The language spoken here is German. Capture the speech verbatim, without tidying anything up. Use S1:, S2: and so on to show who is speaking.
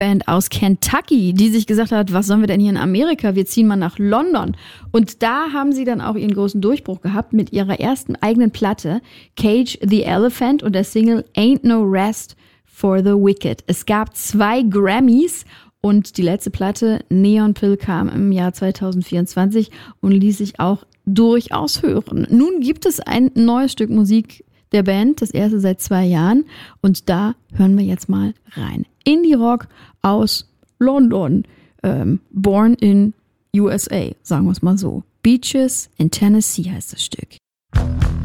S1: Band aus Kentucky, die sich gesagt hat, was sollen wir denn hier in Amerika? Wir ziehen mal nach London. Und da haben sie dann auch ihren großen Durchbruch gehabt mit ihrer ersten eigenen Platte, Cage the Elephant, und der Single Ain't No Rest for the Wicked. Es gab zwei Grammys und die letzte Platte, Neon Pill, kam im Jahr zwanzig vierundzwanzig und ließ sich auch durchaus hören. Nun gibt es ein neues Stück Musik der Band, das erste seit zwei Jahren, und da hören wir jetzt mal rein. Indie-Rock aus London, ähm, born in U S A, sagen wir es mal so. Beaches in Tennessee heißt das Stück.